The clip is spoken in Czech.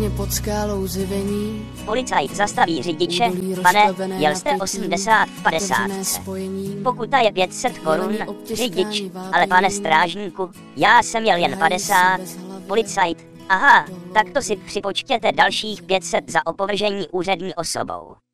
Pod skálou zjevení. Policajt zastaví řidiče. Pane, jel jste 80 v 50. Pokuta je 500 korun. Řidič, ale pane strážníku, já jsem jel jen 50. Policajt, aha, tak to si připočtěte dalších 500 za opovržení úřední osobou.